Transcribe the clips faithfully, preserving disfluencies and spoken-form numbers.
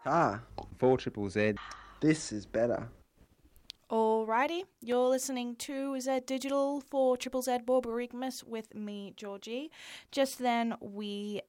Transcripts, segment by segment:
Ah, four Triple Z. this is better. Alrighty, you're listening to Z Digital for Triple Z Borborygmus with me, Georgie. Just then we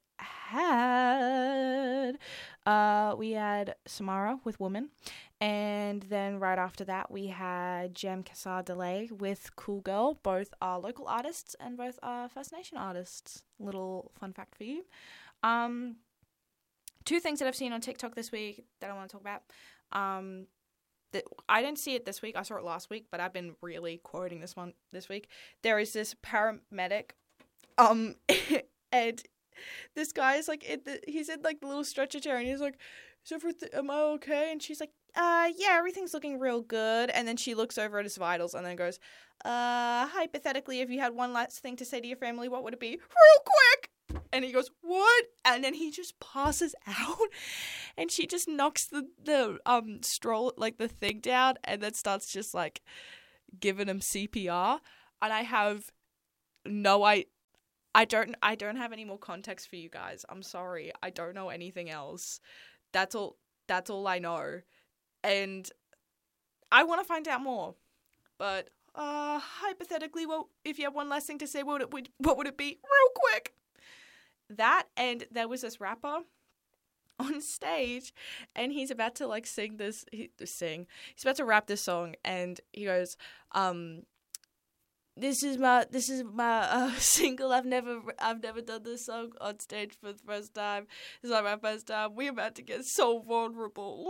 had uh we had Samara with Woman, and then right after that we had Jem Kassar Delay with Cool Girl. Both are local artists and both are First Nation artists. Little fun fact for you. Um, two things that I've seen on TikTok this week that I want to talk about. Um. That I didn't see it this week. I saw it last week, but I've been really quoting this one this week. There is this paramedic, um, and this guy is like, in the, he's in like the little stretcher chair, and he's like, "Is everything? Am I okay?" And she's like, "Uh, yeah, everything's looking real good." And then she looks over at his vitals, and then goes, "Uh, hypothetically, if you had one last thing to say to your family, what would it be? Real quick." And he goes, "What?" And then he just passes out, and she just knocks the the um stroll like the thing down, and then starts just like giving him C P R. And I have no I, I don't I don't have any more context for you guys. I'm sorry, I don't know anything else. That's all. That's all I know, and I want to find out more. But uh, hypothetically, well, if you have one last thing to say, what would it would what would it be? Real quick. That, and there was this rapper on stage, and he's about to like sing this he, sing he's about to rap this song, and he goes, um this is my this is my uh, single. I've never I've never done this song on stage for the first time. This is like my first time. We're about to get so vulnerable.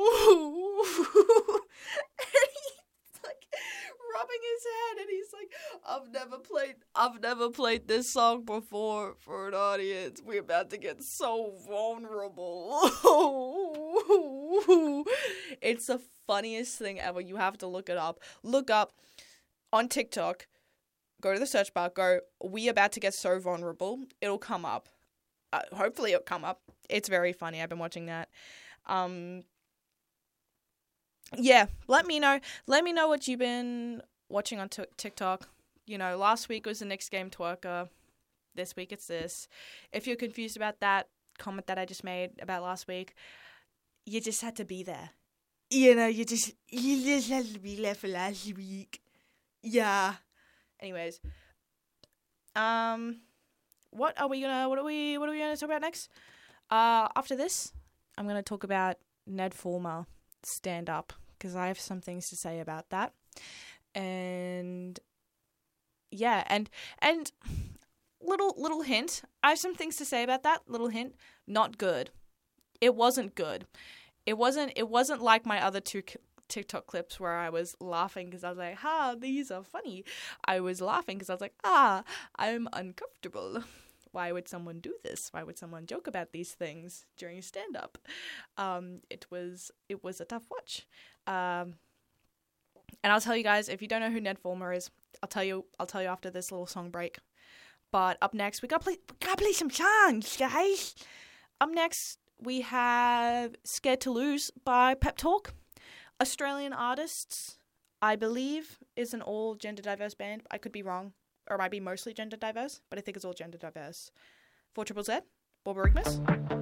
And he's like rubbing his head, and he's like, I've never played I've never played this song before for an audience. We're about to get so vulnerable. It's the funniest thing ever. You have to look it up. Look up on TikTok. Go to the search bar. Go, "we about to get so vulnerable." It'll come up. Uh, hopefully it'll come up. It's very funny. I've been watching that. Um, yeah, let me know. Let me know what you've been watching on t- TikTok. You know, last week was the Knicks game twerker. This week it's this. If you're confused about that comment that I just made about last week, you just had to be there. You know, you just you just had to be there for last week. Yeah. Anyways, um, what are we gonna? What are we? What are we gonna talk about next? Uh, after this, I'm gonna talk about Ned Fulmer stand up, because I have some things to say about that, and yeah, and and little little hint, I have some things to say about that. Little hint, not good. It wasn't good. It wasn't. It wasn't like my other two TikTok clips where I was laughing because I was like, "Ha, these are funny." I was laughing because I was like, "Ah, I'm uncomfortable. Why would someone do this? Why would someone joke about these things during stand-up?" Um, it was it was a tough watch. Um, and I'll tell you guys, if you don't know who Ned Fulmer is, I'll tell you. I'll tell you after this little song break. But up next, we gotta play. We gotta play some songs, guys. Up next, we have "Scared to Lose" by Pep Talk. Australian artists, I believe, is an all gender diverse band. I could be wrong, or it might be mostly gender diverse, but I think it's all gender diverse. For Triple Z, Borborygmus.